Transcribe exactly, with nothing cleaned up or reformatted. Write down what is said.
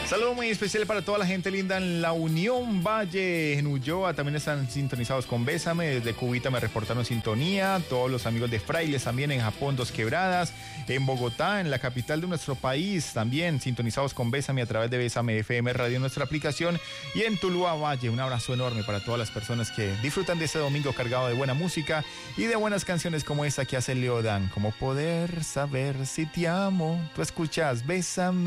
Saludo muy especial para toda la gente linda en La Unión Valle, en Ulloa. También están sintonizados con Bésame. Desde Cubita me reportaron sintonía. Todos los amigos de Frailes también en Japón, Dos Quebradas. En Bogotá, en la capital de nuestro país, también sintonizados con Bésame a través de Bésame F M Radio, nuestra aplicación. Y en Tuluá Valle, un abrazo enorme para todas las personas que disfrutan de este domingo cargado de buena música y de buenas canciones como esta que hace Leodan. Como poder saber si te amo. Tú escuchas Bésame.